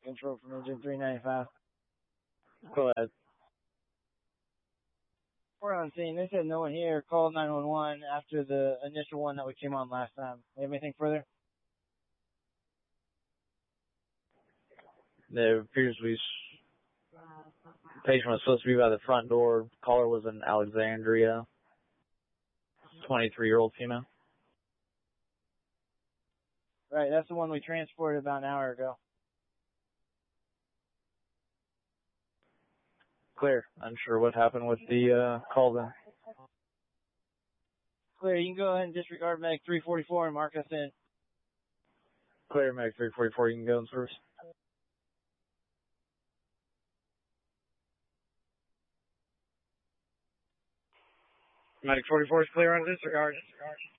Control from engine 395. Go ahead. We're on scene. They said no one here. Call 911 after the initial one that we came on last time. You have anything further? There appears to be patient was supposed to be by the front door. Caller was in Alexandria. 23-year-old female. Right, that's the one we transported about an hour ago. Clear. Unsure what happened with the call then. Clear, you can go ahead and disregard Medic 344 and mark us in. Clear, Medic 344, you can go in service. Medic 44 is clear on disregard.